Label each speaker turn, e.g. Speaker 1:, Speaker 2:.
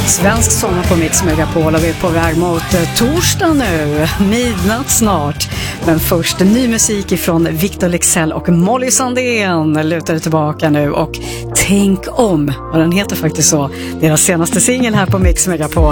Speaker 1: Svensk sommar på Mix Megapol och vi är på väg mot torsdag nu, midnatt snart. Men först ny musik ifrån Victor Leksell och Molly Sandén lutar tillbaka nu och Tänk om, och den heter faktiskt så, deras senaste singel här på Mix Megapol.